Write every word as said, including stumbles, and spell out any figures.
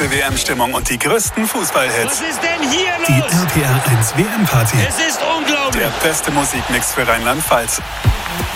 beste W M-Stimmung und die größten Fußballhits. Was ist denn hier los? Die R P R eins W M-Party. Es ist unglaublich. Der beste Musikmix für Rheinland-Pfalz.